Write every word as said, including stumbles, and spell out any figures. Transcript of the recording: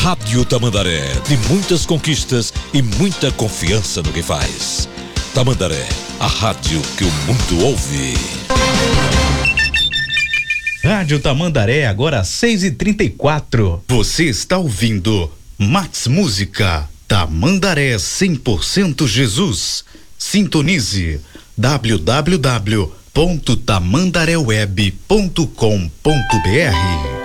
Rádio Tamandaré, de muitas conquistas e muita confiança no que faz. Tamandaré, a rádio que o mundo ouve. Rádio Tamandaré, agora seis e trinta e quatro. Você está ouvindo Max Música, Tamandaré cem por cento Jesus. Sintonize w w w ponto tamandaré web ponto com ponto b r.